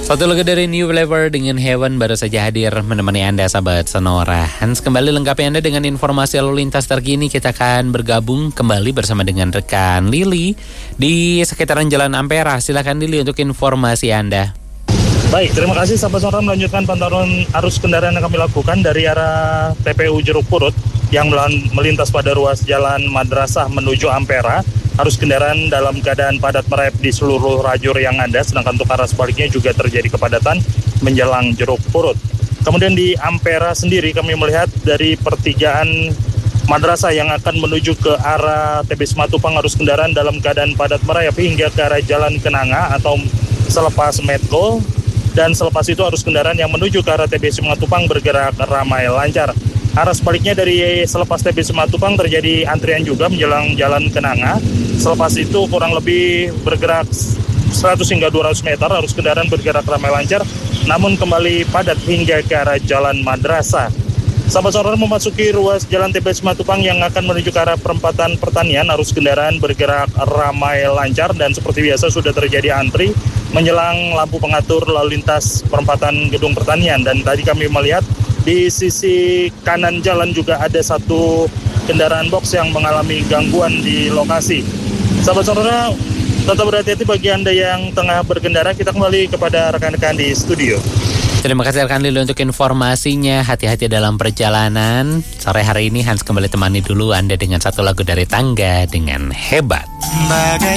Satu lagu dari New Flavor dengan Heaven baru saja hadir menemani Anda sahabat Sonora. Hans kembali lengkapi Anda dengan informasi lalu lintas terkini. Kita akan bergabung kembali bersama dengan rekan Lili di sekitaran Jalan Ampera. Silakan Lili untuk informasi Anda. Baik, terima kasih sahabat Sonora, melanjutkan pantauan arus kendaraan yang kami lakukan dari arah TPU Jeruk Purut yang melintas pada ruas Jalan Madrasah menuju Ampera. Arus kendaraan dalam keadaan padat merayap di seluruh lajur yang ada, sedangkan untuk arah sebaliknya juga terjadi kepadatan menjelang Jeruk Purut. Kemudian di Ampera sendiri kami melihat dari pertigaan Madrasah yang akan menuju ke arah TB Simatupang, arus kendaraan dalam keadaan padat merayap hingga ke arah Jalan Kenanga atau selepas Medco, dan selepas itu arus kendaraan yang menuju ke arah TB Simatupang bergerak ramai lancar. Arah sebaliknya dari selepas TB Simatupang terjadi antrian juga menjelang Jalan Kenanga. Selepas itu kurang lebih bergerak 100 hingga 200 meter, arus kendaraan bergerak ramai lancar, namun kembali padat hingga ke arah Jalan Madrasah. Sahabat Sonora, memasuki ruas Jalan TB Simatupang yang akan menuju ke arah perempatan Pertanian, arus kendaraan bergerak ramai lancar dan seperti biasa sudah terjadi antri menjelang lampu pengatur lalu lintas perempatan Gedung Pertanian. Dan tadi kami melihat di sisi kanan jalan juga ada satu kendaraan box yang mengalami gangguan di lokasi. Sahabat Sonora, tetap berhati-hati bagi Anda yang tengah berkendara. Kita kembali kepada rekan-rekan di studio. Terima kasih rekan Lili untuk informasinya. Hati-hati dalam perjalanan. Sore hari ini Hans kembali temani dulu Anda dengan satu lagu dari Tangga dengan Hebat.